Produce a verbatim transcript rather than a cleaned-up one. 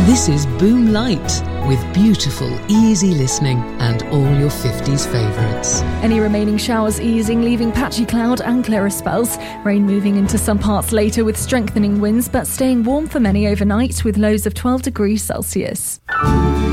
This is Boom Light, with beautiful, easy listening and all your fifties favourites. Any remaining showers easing, leaving patchy cloud and clearer spells. Rain moving into some parts later with strengthening winds, but staying warm for many overnight with lows of twelve degrees Celsius.